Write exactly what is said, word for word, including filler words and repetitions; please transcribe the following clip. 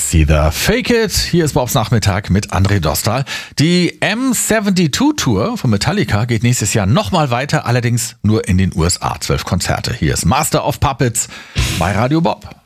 Either Fake It. Hier ist Bobs Nachmittag mit André Dostal. Die M zweiundsiebzig Tour von Metallica geht nächstes Jahr nochmal weiter, allerdings nur in den U S A. Zwölf Konzerte. Hier ist Master of Puppets bei Radio Bob.